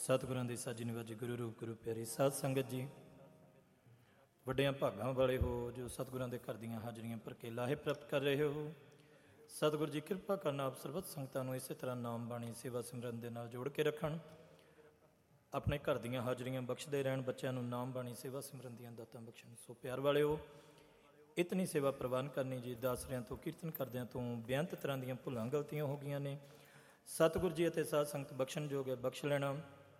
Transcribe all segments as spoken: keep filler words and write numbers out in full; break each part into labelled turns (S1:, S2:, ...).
S1: ਸਤਿਗੁਰਾਂ ਦੀ ਸਾਜੀ ਨਿਵਾਜੀ ਗੁਰੂ ਰੂਪ ਗੁਰੂ ਪਿਆਰੀ ਸਾਧ ਸੰਗਤ ਜੀ, ਵੱਡਿਆਂ ਭਾਗਾਂ ਵਾਲੇ ਹੋ ਜੋ ਸਤਿਗੁਰਾਂ ਦੇ ਘਰ ਦੀਆਂ ਹਾਜ਼ਰੀਆਂ ਭਰ ਕੇ ਲਾਹੇ ਪ੍ਰਾਪਤ ਕਰ ਰਹੇ ਹੋ। ਸਤਿਗੁਰੂ ਜੀ ਕਿਰਪਾ ਕਰਨਾ ਆਪ ਸਰਬੱਤ ਸੰਗਤਾਂ ਨੂੰ ਇਸੇ ਤਰ੍ਹਾਂ ਨਾਮ ਬਾਣੀ ਸੇਵਾ ਸਿਮਰਨ ਦੇ ਨਾਲ ਜੋੜ ਕੇ ਰੱਖਣ, ਆਪਣੇ ਘਰ ਦੀਆਂ ਹਾਜ਼ਰੀਆਂ ਬਖਸ਼ਦੇ ਰਹਿਣ, ਬੱਚਿਆਂ ਨੂੰ ਨਾਮ ਬਾਣੀ ਸੇਵਾ ਸਿਮਰਨ ਦੀਆਂ ਦਾਤਾਂ ਬਖਸ਼ਣ। ਸੋ ਪਿਆਰ ਵਾਲਿਓ, ਇਤਨੀ ਸੇਵਾ ਪ੍ਰਵਾਨ ਕਰਨੀ ਜੀ। ਦਾਸਰਿਆਂ ਤੋਂ ਕੀਰਤਨ ਕਰਦਿਆਂ ਤੋਂ ਬੇਅੰਤ ਤਰ੍ਹਾਂ ਦੀਆਂ ਭੁੱਲਾਂ ਗਲਤੀਆਂ ਹੋ ਗਈਆਂ ਨੇ। ਸਤਿਗੁਰੂ ਜੀ ਅਤੇ ਸਾਧ ਸੰਗਤ ਬਖਸ਼ਣਯੋਗ ਹੈ, ਬਖਸ਼ ਲੈਣਾ।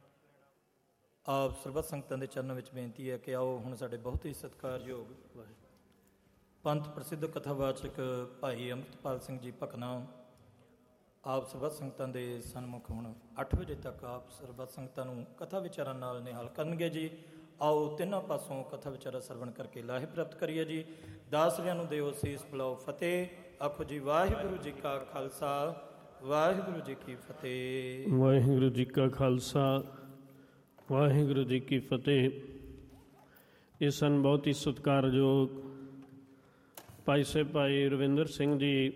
S1: ਆਪ ਸਰਬੱਤ ਸੰਗਤਾਂ ਦੇ ਚਰਨਾਂ ਵਿੱਚ ਬੇਨਤੀ ਹੈ ਕਿ ਆਓ ਹੁਣ ਸਾਡੇ ਬਹੁਤ ਹੀ ਸਤਿਕਾਰਯੋਗ ਪੰਥ ਪ੍ਰਸਿੱਧ ਕਥਾਵਾਚਕ ਭਾਈ ਅੰਮ੍ਰਿਤਪਾਲ ਸਿੰਘ ਜੀ ਭਕਨਾ ਆਪ ਸਰਬੱਤ ਸੰਗਤਾਂ ਦੇ ਸਨਮੁਖ ਹੁਣ ਅੱਠ ਵਜੇ ਤੱਕ ਆਪ ਸਰਬੱਤ ਸੰਗਤਾਂ ਨੂੰ ਕਥਾ ਵਿਚਾਰਾਂ ਨਾਲ ਨਿਹਾਲ ਕਰਨਗੇ ਜੀ। ਆਓ ਤਿੰਨਾਂ ਪਾਸੋਂ ਕਥਾ ਵਿਚਾਰਾ ਸਰਵਣ ਕਰਕੇ ਲਾਹੇ ਪ੍ਰਾਪਤ ਕਰੀਏ ਜੀ। ਦਾਸਰਿਆਂ ਨੂੰ ਦਿਓ ਸੀਸ, ਬੁਲਾਓ ਫਤਿਹ। ਆਖੋ ਜੀ ਵਾਹਿਗੁਰੂ ਜੀ ਕਾ ਖਾਲਸਾ, ਵਾਹਿਗੁਰੂ ਜੀ ਕੀ ਫਤਿਹ।
S2: ਵਾਹਿਗੁਰੂ ਜੀ ਕਾ ਖਾਲਸਾ, ਵਾਹਿਗੁਰੂ ਜੀ ਕੀ ਫਤਿਹ। ਇਹ ਸਨ ਬਹੁਤ ਹੀ ਸਤਿਕਾਰਯੋਗ ਭਾਈ ਸਾਹਿਬ ਭਾਈ ਰਵਿੰਦਰ ਸਿੰਘ ਜੀ,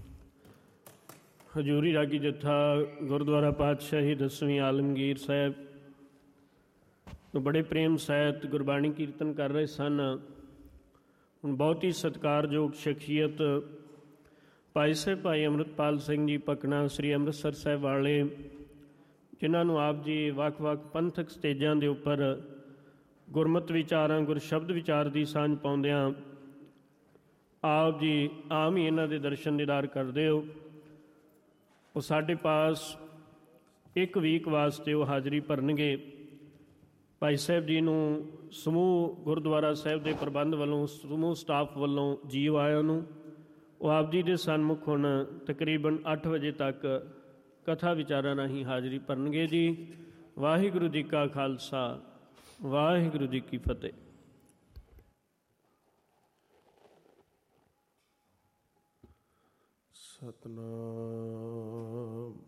S2: ਹਜ਼ੂਰੀ ਰਾਗੀ ਜੱਥਾ ਗੁਰਦੁਆਰਾ ਪਾਤਸ਼ਾਹੀ ਦਸਵੀਂ ਆਲਮਗੀਰ ਸਾਹਿਬ ਨੂੰ ਬੜੇ ਪ੍ਰੇਮ ਸਹਿਤ ਗੁਰਬਾਣੀ ਕੀਰਤਨ ਕਰ ਰਹੇ ਸਨ। ਹੁਣ ਬਹੁਤ ਹੀ ਸਤਿਕਾਰਯੋਗ ਸ਼ਖਸੀਅਤ ਭਾਈ ਸਾਹਿਬ ਭਾਈ ਅੰਮ੍ਰਿਤਪਾਲ ਸਿੰਘ ਜੀ ਭਕਨਾ ਸ੍ਰੀ ਅੰਮ੍ਰਿਤਸਰ ਸਾਹਿਬ ਵਾਲੇ, ਜਿਨ੍ਹਾਂ ਨੂੰ ਆਪ ਜੀ ਵੱਖ-ਵੱਖ ਪੰਥਕ ਸਟੇਜਾਂ ਦੇ ਉੱਪਰ ਗੁਰਮਤਿ ਵਿਚਾਰਾਂ, ਗੁਰਸ਼ਬਦ ਵਿਚਾਰ ਦੀ ਸਾਂਝ ਪਾਉਂਦਿਆਂ ਆਪ ਜੀ ਆਮ ਹੀ ਇਹਨਾਂ ਦੇ ਦਰਸ਼ਨ ਦੀਦਾਰ ਕਰਦੇ ਹੋ। ਉਹ ਸਾਡੇ ਪਾਸ ਇੱਕ ਵੀਕ ਵਾਸਤੇ ਉਹ ਹਾਜ਼ਰੀ ਭਰਨਗੇ। ਭਾਈ ਸਾਹਿਬ ਜੀ ਨੂੰ ਸਮੂਹ ਗੁਰਦੁਆਰਾ ਸਾਹਿਬ ਦੇ ਪ੍ਰਬੰਧ ਵੱਲੋਂ, ਸਮੂਹ ਸਟਾਫ ਵੱਲੋਂ ਜੀਓ ਆਇਆਂ ਨੂੰ। ਉਹ ਆਪ ਜੀ ਦੇ ਸਨਮੁਖ ਹੁਣ ਤਕਰੀਬਨ ਅੱਠ ਵਜੇ ਤੱਕ ਕਥਾ ਵਿਚਾਰਾਂ ਰਾਹੀਂ ਹਾਜ਼ਰੀ ਭਰਨਗੇ ਜੀ। ਵਾਹਿਗੁਰੂ ਜੀ ਕਾ ਖਾਲਸਾ, ਵਾਹਿਗੁਰੂ ਜੀ ਕੀ ਫਤਿਹ।
S3: ਸਤਨਾਮ